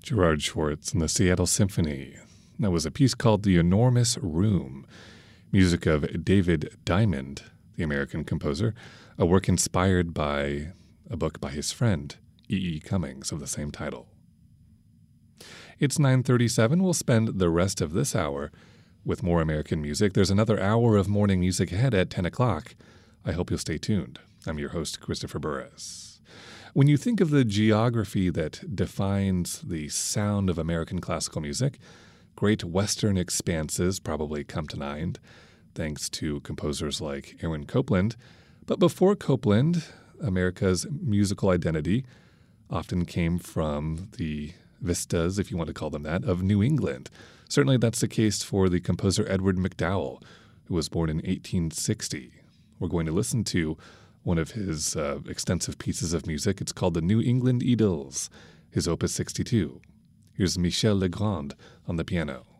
Gerard Schwartz and the Seattle Symphony. That was a piece called The Enormous Room, music of David Diamond, the American composer, a work inspired by a book by his friend, E. E. Cummings, of the same title. It's 9:37. We'll spend the rest of this hour with more American music. There's another hour of morning music ahead at 10 o'clock. I hope you'll stay tuned. I'm your host, Christopher Burris. When you think of the geography that defines the sound of American classical music, great western expanses probably come to mind, thanks to composers like Aaron Copland. But before Copland, America's musical identity often came from the vistas, if you want to call them that, of New England. Certainly that's the case for the composer Edward MacDowell, who was born in 1860. We're going to listen to one of his extensive pieces of music. It's called the New England Idylls, his Opus 62. Here's Michel Legrand on the piano.